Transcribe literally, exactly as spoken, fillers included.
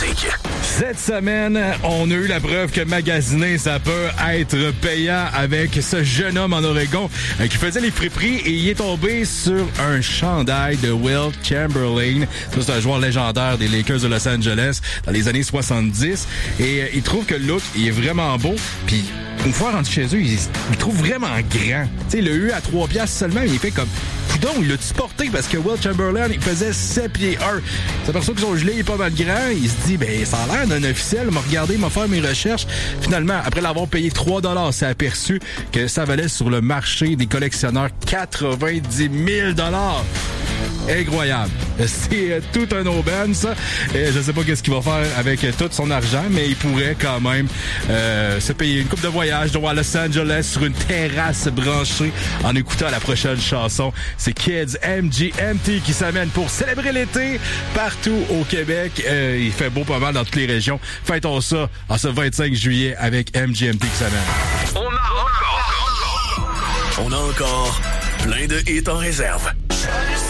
musique. Cette semaine, on a eu la preuve que magasiner, ça peut être payant avec ce jeune homme en Oregon euh, qui faisait les friperies et il est tombé sur un chandail de Wilt Chamberlain. Ça, c'est un joueur légendaire des Lakers de Los Angeles dans les années soixante-dix. Et euh, il trouve que le look, il est vraiment beau. Puis une fois rendu chez eux, il, il le trouve vraiment grand. Tu sais, il l'a eu à trois piastres seulement, il fait comme... Coudon, il l'a-tu porté parce que Wilt Chamberlain, il faisait sept pieds un. C'est pour ça que son gilet est pas mal grand. Il se dit, ben, ça a l'air d'un officiel. Il m'a regardé, il m'a fait mes recherches. Finalement, après l'avoir payé trois dollars, s'est aperçu que ça valait sur le marché des collectionneurs quatre-vingt-dix mille dollars. Incroyable. C'est euh, tout un aubaine, ça. Et je sais pas qu'est-ce qu'il va faire avec euh, tout son argent, mais il pourrait quand même euh, se payer une coupe de voyage à Los Angeles sur une terrasse branchée en écoutant la prochaine chanson. C'est Kids M G M T qui s'amène pour célébrer l'été partout au Québec. Euh, il fait beau pas mal dans toutes les régions. Fêtons ça en ce vingt-cinq juillet avec M G M T qui s'amène. On a encore, on a encore plein de hits en réserve.